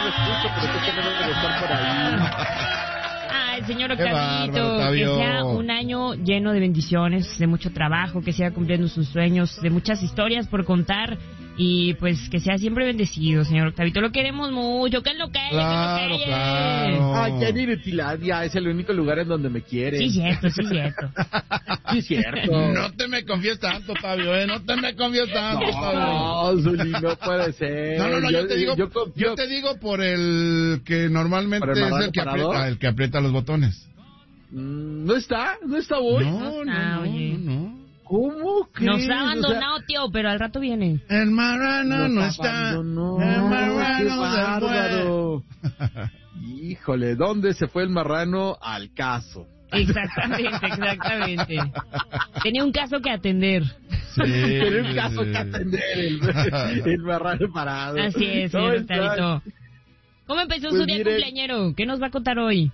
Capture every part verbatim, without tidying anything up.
escucho, pero sé que no debe de estar por ahí. Ay, señor Octavito, que sea un año lleno de bendiciones, de mucho trabajo, que siga cumpliendo sus sueños, de muchas historias por contar y pues que sea siempre bendecido, señor Octavito. Lo queremos mucho, que él lo cae, claro, que lo claro. Ay, ya en Inutilandia es el único lugar en donde me quieren. Sí, cierto, sí, cierto. Sí, cierto. No te me confíes tanto, Octavio, ¿eh? No te me confíes tanto, Octavio. No, Zuli, no puede ser. No, no, no, yo, yo te digo, yo, yo te digo por el que normalmente el es el que, aprieta, el que aprieta los botones. ¿No está? ¿No está hoy? No, no, no, no, oye. no. ¿Cómo que? Nos ha abandonado, o sea, tío, pero al rato viene. El marrano no está. No, el marrano del Híjole, ¿dónde se fue el marrano? Al caso. Exactamente, exactamente. Tenía un caso que atender. Sí, Tenía un caso que atender el, el marrano parado. Así es, señor Octavito. ¿Cómo empezó pues su día mire, cumpleañero? ¿Qué nos va a contar hoy?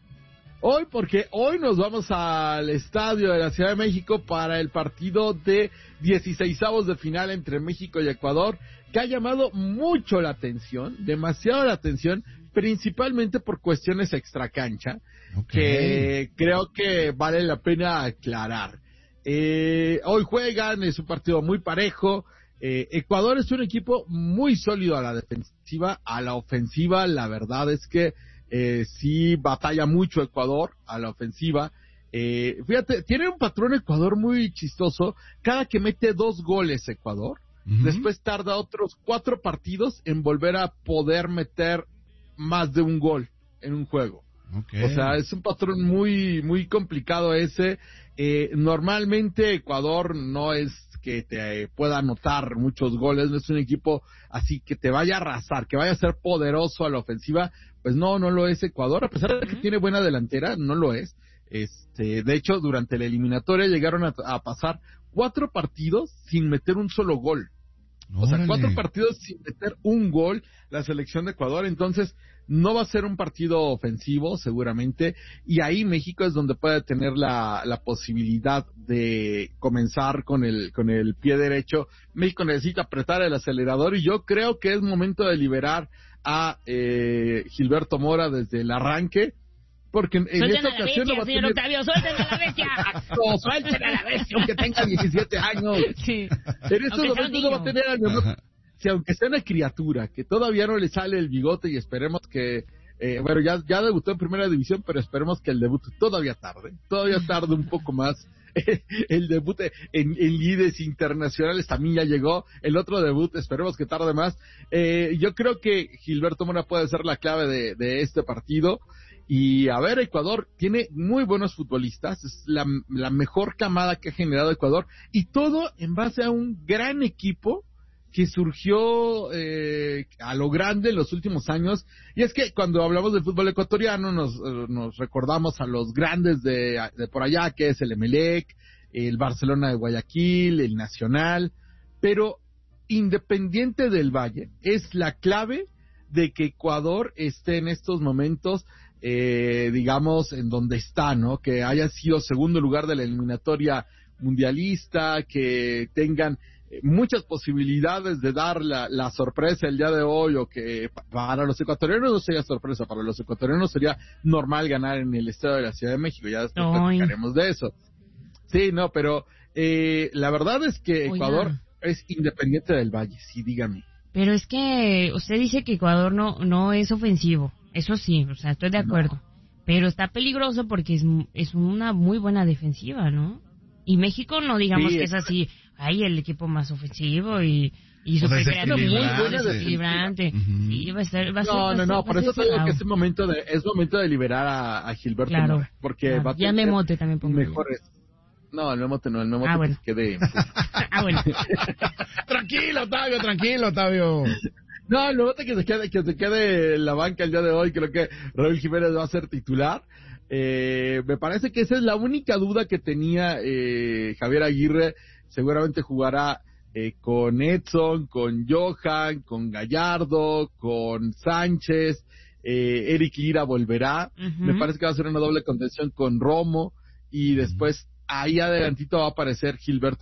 Hoy, porque hoy nos vamos al estadio de la Ciudad de México para el partido de dieciseisavos de final entre México y Ecuador, que ha llamado mucho la atención, demasiado la atención, principalmente por cuestiones extracancha, okay, que creo que vale la pena aclarar. Eh, hoy juegan, es un partido muy parejo. Eh, Ecuador es un equipo muy sólido a la defensiva, a la ofensiva, la verdad es que Eh, sí batalla mucho Ecuador a la ofensiva. Eh, fíjate, tiene un patrón Ecuador muy chistoso. Cada que mete dos goles Ecuador, uh-huh, después tarda otros cuatro partidos en volver a poder meter más de un gol en un juego. Okay. O sea, es un patrón muy muy complicado ese. Eh, normalmente Ecuador no es que te pueda anotar muchos goles, no es un equipo así que te vaya a arrasar, que vaya a ser poderoso a la ofensiva. Pues no, no lo es Ecuador, a pesar de que tiene buena delantera, no lo es. Este, de hecho, durante la eliminatoria llegaron a, a pasar cuatro partidos sin meter un solo gol. O sea, cuatro partidos sin meter un gol la selección de Ecuador, entonces no va a ser un partido ofensivo seguramente, y ahí México es donde puede tener la, la posibilidad de comenzar con el, con el pie derecho. México necesita apretar el acelerador y yo creo que es momento de liberar a eh, Gilberto Mora desde el arranque, porque en, en esta ocasión bestia, no va a señor tener... Octavio, suéltenme a la bestia. No, suéltenme a la bestia, aunque tenga diecisiete años. Sí. En estos momentos no va a tener al mejor... Si aunque sea una criatura, que todavía no le sale el bigote y esperemos que... Eh, bueno, ya, ya debutó en primera división, pero esperemos que el debut todavía tarde, todavía tarde un poco más. El debut en, en lides internacionales también ya llegó, el otro debut esperemos que tarde más. Eh, yo creo que Gilberto Mora puede ser la clave de, de este partido. Y a ver, Ecuador tiene muy buenos futbolistas, es la, la mejor camada que ha generado Ecuador, y todo en base a un gran equipo que surgió eh, a lo grande en los últimos años. Y es que cuando hablamos del fútbol ecuatoriano nos, nos recordamos a los grandes de, de por allá, que es el Emelec, el Barcelona de Guayaquil, el Nacional, pero Independiente del Valle es la clave de que Ecuador esté en estos momentos, eh, digamos, en donde está, ¿no? Que haya sido segundo lugar de la eliminatoria mundialista, que tengan muchas posibilidades de dar la, la sorpresa el día de hoy, o que para los ecuatorianos no sería sorpresa, para los ecuatorianos sería normal ganar en el estadio de la Ciudad de México, ya después platicaremos de eso. Sí, no, pero eh, la verdad es que Ecuador Oiga. es Independiente del Valle, sí, dígame. Pero es que usted dice que Ecuador no no es ofensivo, eso sí, o sea, estoy de acuerdo, no. Pero está peligroso porque es, es una muy buena defensiva, ¿no? Y México no digamos sí, que es así, ay, el equipo más ofensivo y, y super creativo, muy buena, desequilibrante. Uh-huh. Sí, va a ser, va a ser, no, va a no, ser, no, por eso te digo que es momento de, es momento de liberar a, a Gilberto, claro, Mora, porque claro. va a tener ya Memote también pongo mejores. No, el Memote no, el Memote ah, bueno. que quede. ah, bueno. Tranquilo, Octavio, tranquilo, Octavio. No, el Memote que se quede, que se quede en la banca el día de hoy, creo que Raúl Jiménez va a ser titular. Eh, me parece que esa es la única duda que tenía eh, Javier Aguirre. Seguramente jugará eh, con Edson, con Johan, con Gallardo, con Sánchez, eh, Eric Lira volverá. Uh-huh. Me parece que va a ser una doble contención con Romo, y después ahí adelantito va a aparecer Gilberto